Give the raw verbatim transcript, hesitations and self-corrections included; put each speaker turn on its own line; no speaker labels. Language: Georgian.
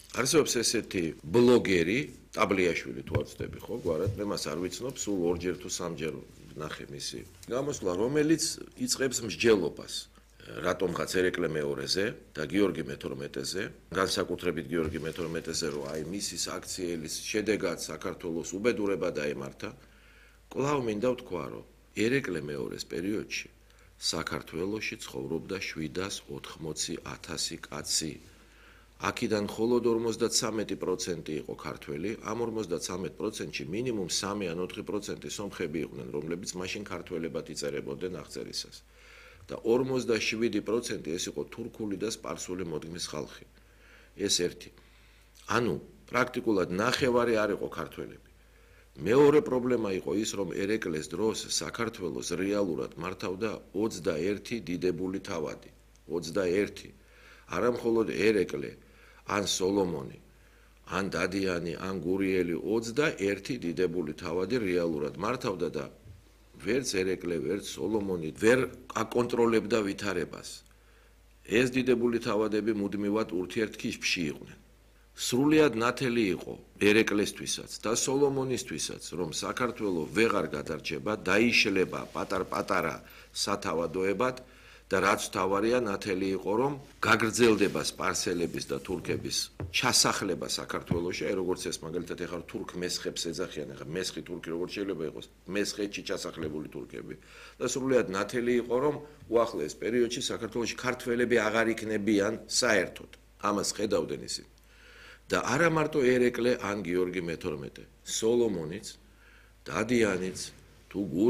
არსებობს ესეთი ბლოგერი, ტაბლიაშვილი თუ არ ვცდები ხო, გვარად, მე მას არ ვიცნობ, სულ ორჯერ თუ სამჯერ ნახე მისი გამოსვლა, რომელიც იწყებს მსჯელობას რატომღაც ერეკლე მეორეზე და გიორგი მეთორმეტეზე, განსაკუთრებით გიორგი მეთორმეტეზე, რომ აი მისის აქციელის შედეგად საქართველოს უბედურება დაემართა, კვლავ მინდა ვთქვა, რომ ერეკლე მეორეს პერიოდში საქართველოში ცხოვრობდა შვიდას ოთხმოცი ათასი კაცი. აქედან მხოლოდ ორმოცდათვრამეტი პროცენტი იყო ქართველი, ამ ორმოცდათვრამეტ პროცენტში მინიმუმ სამი ან ოთხი პროცენტი სომხები იყვნენ, რომლებიც მაშინ ქართველებად იწერებოდნენ აღწერისას. და ორმოცდაშვიდი პროცენტი ეს იყო თურქული და სპარსული მოდგმის ხალხი. ეს ერთი. ანუ პრაქტიკულად ნახევარი არ იყო ქართველები. მეორე პრობლემა იყო ის, რომ ერეკლეს დროს საქართველოს რეალურად მართავდა ოცდაერთი დიდებული თავადი. ოცდაერთი. არა მხოლოდ ერეკლე, ან სოლომონი, ან დადიანი, ან გურიელი, ოცდაერთი დიდებული თავადი რეალურად მართავდა და ვერც ერეკლე, ვერც სოლომონი ვერ აკონტროლებდა ვითარებას. ეს დიდებული თავადები მუდმივად ურთიერთქიშში იყვნენ. სრულიად ნათელი იყო ერეკლესთვისაც და სოლომონისთვისაც, რომ საქართველო ვეღარ გადარჩება, დაიშლება პატარ-პატარა სათავადოებად და რაც თავარია ნათელი იყო, რომ გაგრძელდება სპარსელების და თურქების ჩასახლება საქართველოში, აი როგორც ეს მაგალითად ეხლა თურქ მესხებს ეძახიან, ეხლა მესხი თურქი როგორც შეიძლება იყოს, მესხეთში ჩასახლებული თურქები და სრულიად ნათელი იყო, რომ უახლოეს პერიოდში საქართველოში ქართველები აღარ იქნებიან საერთოდ. ამას ხედავდნენ ისინი. და არა მარტო ერეკლე ან გიორგი მეთორმეტე, სოლომონიც, დადიანიც, თუ